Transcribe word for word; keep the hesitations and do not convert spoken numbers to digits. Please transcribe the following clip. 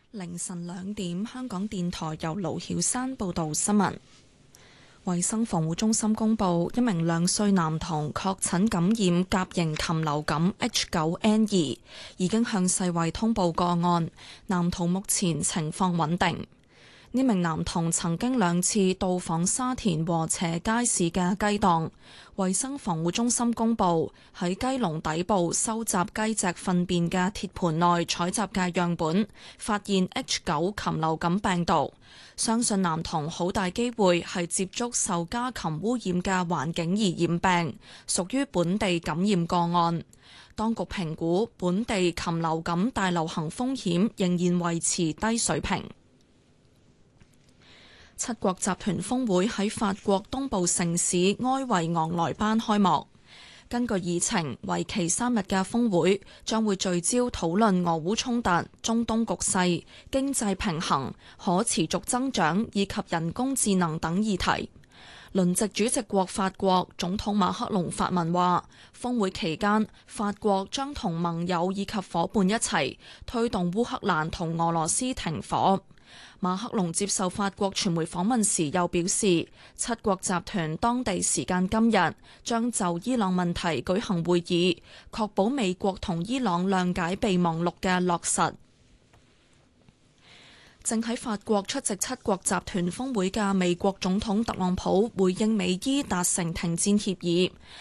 凌晨兩點，香港電台由盧曉山報道新聞。衛生防護中心公布，一名兩歲男童確診感染甲型禽流感 H 九 N 二，已經向世衛通報個案。男童目前情況穩定。呢名男童曾經兩次到訪沙田禾輋街市嘅雞檔。衛生防護中心公布，喺雞籠底部收集雞隻糞便嘅鐵盤內採集嘅樣本，發現 H 九 禽流感病毒。相信男童好大機會係接觸受家禽污染嘅環境而染病，屬於本地感染個案。當局評估本地禽流感大流行風險仍然維持低水平。七國集團峰會喺法國東部城市埃維昂萊班開幕。根據議程，為期三日嘅峰會將會聚焦討論俄烏衝突、中東局勢、經濟平衡、可持續增長以及人工智能等議題。輪值主席國法國總統馬克龍發文話，峰會期間法國將同盟友以及夥伴一齊推動烏克蘭同俄羅斯停火。馬克龍接受法國傳媒訪問時又表示，七國集團當地時間今日將就伊朗問題舉行會議，確保美國同伊朗諒解備忘錄嘅落實。正喺法國出席七國集團峰會嘅美國總統特朗普回應美伊達成停戰協議，